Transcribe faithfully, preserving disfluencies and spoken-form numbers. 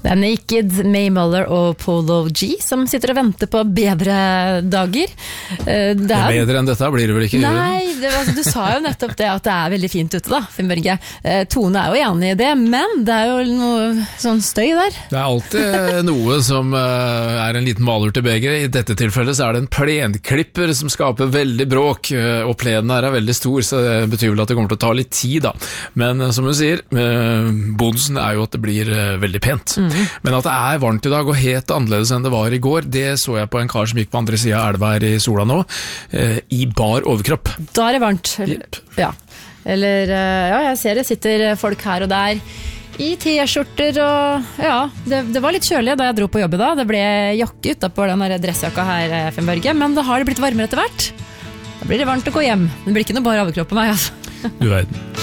Det er Naked, May Muller og Polo G som sitter og venter på bedre dager. Det er bedre enn dette blir det vel ikke? Nei, det var, du sa jo nettopp det at det er veldig fint ute da, Finnbørge. Tone er jo enig i det, men det er jo noe sånn støy der. Det er alltid noe som er en liten malurt i begeret. I dette tilfellet så er det en plenklipper som skaper veldig bråk, og plenen her er veldig stor, så det betyr vel at det kommer til å ta litt tid da. Men som du sier, bonusen er jo at det blir veldig pent. Mm. Men at det er varmt i dag og helt annerledes enn det var i går, det så jeg på en kar som gikk på andre siden av elva her i sola nå, eh, i bar overkropp. Da er det varmt. Yep. Ja. Eller, ja, jeg ser det sitter folk her og der i t-skjorter, og ja, det, det var litt kjølig da jeg dro på jobb i dag. Det ble jakke utenpå den der dressjakka her, Finnbørge, men det har det blitt varmere etter hvert. Da blir det varmt å gå hjem. Det blir ikke noe bar overkropp på meg, altså. Du verden.